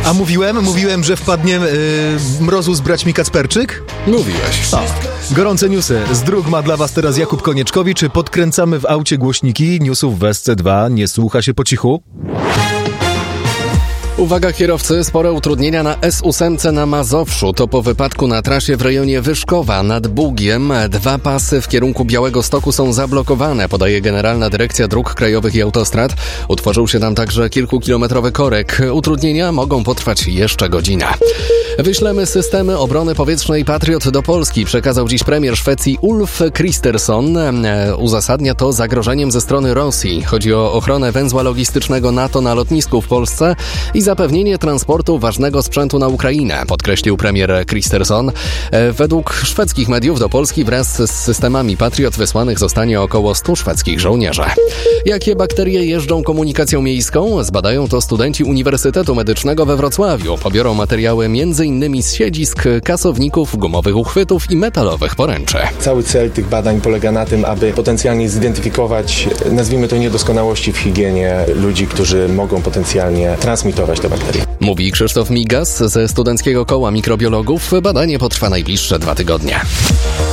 A mówiłem, że wpadnie mrozu z braćmi Kacperczyk? Mówiłeś. Gorące newsy. Z dróg ma dla was teraz Jakub Konieczkowicz. Czy podkręcamy w aucie głośniki newsów w SC2? Nie słucha się po cichu? Uwaga kierowcy, spore utrudnienia na S8 na Mazowszu. To po wypadku na trasie w rejonie Wyszkowa nad Bugiem. 2 pasy w kierunku Białegostoku są zablokowane, podaje Generalna Dyrekcja Dróg Krajowych i Autostrad. Utworzył się tam także kilkukilometrowy korek. Utrudnienia mogą potrwać jeszcze godzinę. Wyślemy systemy obrony powietrznej Patriot do Polski, przekazał dziś premier Szwecji Ulf Kristersson. Uzasadnia to zagrożeniem ze strony Rosji. Chodzi o ochronę węzła logistycznego NATO na lotnisku w Polsce i zapewnienie transportu ważnego sprzętu na Ukrainę, podkreślił premier Kristersson. Według szwedzkich mediów do Polski wraz z systemami Patriot wysłanych zostanie około 100 szwedzkich żołnierzy. Jakie bakterie jeżdżą komunikacją miejską? Zbadają to studenci Uniwersytetu Medycznego we Wrocławiu. Pobiorą materiały m.in. z siedzisk, kasowników, gumowych uchwytów i metalowych poręczy. Cały cel tych badań polega na tym, aby potencjalnie zidentyfikować, nazwijmy to, niedoskonałości w higienie ludzi, którzy mogą potencjalnie transmitować te bakterie. Mówi Krzysztof Migas ze Studenckiego Koła Mikrobiologów. Badanie potrwa najbliższe 2 tygodnie.